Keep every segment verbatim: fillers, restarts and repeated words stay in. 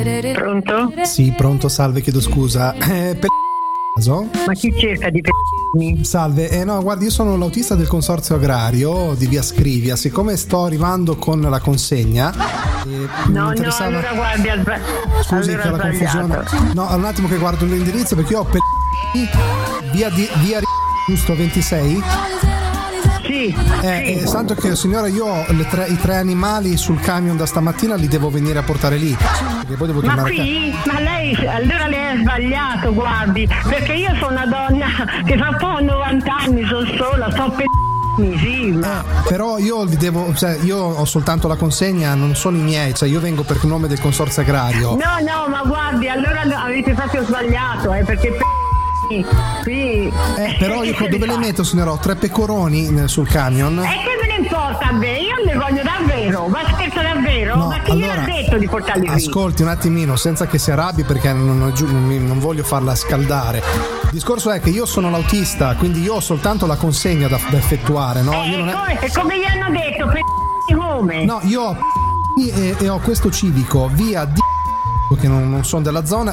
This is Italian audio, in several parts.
Pronto? Sì, pronto, salve, chiedo scusa. Eh, per caso? Ma chi cerca di p***mi? Salve, eh no, guardi, io sono l'autista del consorzio agrario di via Scrivia. Siccome sto arrivando con la consegna, eh, mi No, interessava... no, allora guardi, al sba- Scusi allora che la sbagliato. confusione. No, un attimo che guardo l'indirizzo perché io ho per via di via giusto ventisei? Sì, Eh, sì. eh, santo che signora, io ho le tre, i tre animali sul camion da stamattina, li devo venire a portare lì. Perché poi devo Ma tornare a casa. qui, ma lei, allora lei ha sbagliato, guardi, perché io sono una donna che fa po' novanta anni, sono sola, sto per sì, ma... Eh, però io li devo, cioè io ho soltanto la consegna, non sono i miei, cioè io vengo per nome del consorzio agrario. No, no, ma guardi, allora avete proprio sbagliato, eh, perché p- qui... Eh, però io dove le metto, signora? Ho tre pecoroni eh, sul camion. E che me ne importa a me? Io le voglio davvero, ma scherzo davvero? No, ma chi allora, gliel'ha detto di portarli qui? ascolti un attimino, senza che si arrabbi, perché non, non, non, mi- non voglio farla scaldare. Il discorso è che io sono l'autista, quindi io ho soltanto la consegna da, da effettuare, no? Eh, Io non e, è... come, e come gli hanno detto? Per come? No, io ho e, e ho questo civico via di che non, non sono della zona.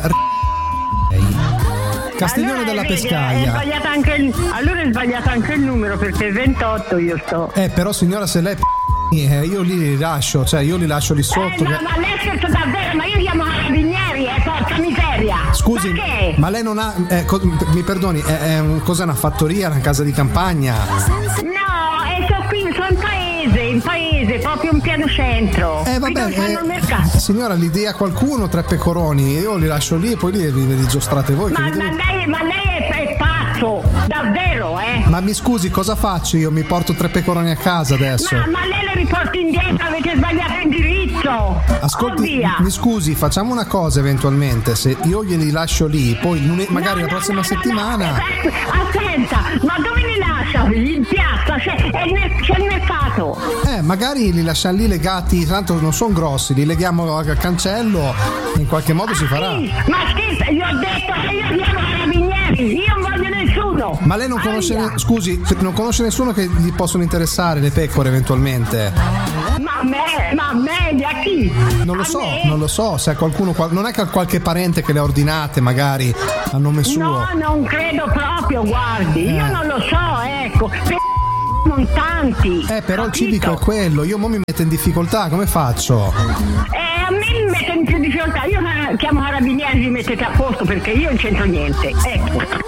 Castiglione allora, della vedi, È Pescaia. sbagliato anche il, allora è sbagliato anche il numero perché è ventotto io sto. Eh, però signora, se lei eh, io li rilascio, cioè io li lascio lì sotto. Eh, no, che- ma lei scherzo davvero, ma io chiamo carabinieri, eh, porca miseria. Scusi, Ma che? ma lei non ha. eh, co- mi perdoni, è, è un- cos'è una fattoria, una casa di campagna? No, e sono qui, sono in paese, in paese, proprio in pieno centro. Eh Qui vabbè, non fanno eh, il mercato. signora, li dia a qualcuno tre pecoroni, io li lascio lì e poi li, li, li giostrate voi. che Ma, vi ma devo- lei, ma lei è, è pazzo, davvero, eh? Ma mi scusi, cosa faccio? Io mi porto tre pecoroni a casa adesso. Ma, ma lei le riporti indietro, avete sbagliato indirizzo. Ascolti, Oh, via. mi scusi, facciamo una cosa eventualmente, se io glieli lascio lì, poi lune- magari No, la no, prossima no, no, settimana... no, aspetta, ma dove li lascia? In piazza, c'è, è il mer- c'è il mercato. Eh, magari li lasciamo lì legati, tanto non sono grossi, li leghiamo al cancello e in qualche modo si farà. Sì, ma scherzo, io ho detto che io chiamo carabinieri, io non voglio nessuno. Ma lei non conosce, Aia. ne- scusi, non conosce nessuno che gli possono interessare le pecore eventualmente? Ma a me, ma a me, a chi? Non lo A so, me? non lo so, se ha qualcuno, qual- non è che ha qualche parente che le ha ordinate magari a nome suo. No, non credo proprio, guardi, io Eh. non lo so, ecco, per montanti. Eh, però il capito? civico è quello, io mo mi metto in difficoltà, come faccio? Eh, a me mi mette in più difficoltà, io eh, chiamo carabinieri, vi mettete a posto perché io non c'entro niente, ecco.